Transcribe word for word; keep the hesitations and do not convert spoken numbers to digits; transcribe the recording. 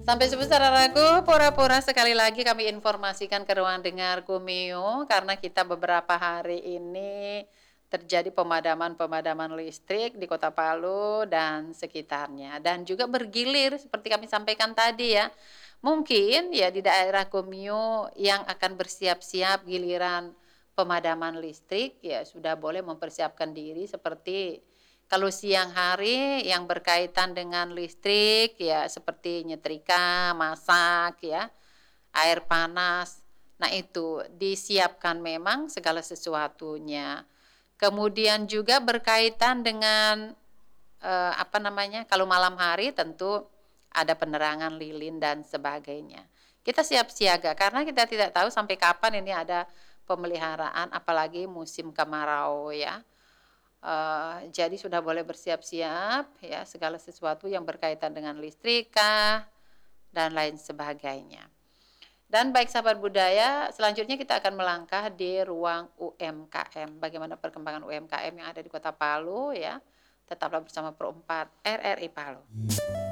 Sampai jumpa saudaraku, pura-pura sekali lagi kami informasikan ke ruang dengar Kumio, karena kita beberapa hari ini terjadi pemadaman-pemadaman listrik di Kota Palu dan sekitarnya. Dan juga bergilir seperti kami sampaikan tadi ya. Mungkin ya di daerah Kumio yang akan bersiap-siap giliran pemadaman listrik ya sudah boleh mempersiapkan diri seperti kalau siang hari yang berkaitan dengan listrik ya seperti nyetrika, masak ya, air panas. Nah itu disiapkan memang segala sesuatunya. Kemudian juga berkaitan dengan eh, apa namanya? Kalau malam hari tentu ada penerangan lilin dan sebagainya. Kita siap siaga karena kita tidak tahu sampai kapan ini ada pemeliharaan apalagi musim kemarau ya. Eee, jadi sudah boleh bersiap-siap ya segala sesuatu yang berkaitan dengan listrika dan lain sebagainya. Dan baik sahabat budaya, selanjutnya kita akan melangkah di ruang U M K M. Bagaimana perkembangan U M K M yang ada di Kota Palu ya. Tetaplah bersama Pro empat R R I Palu.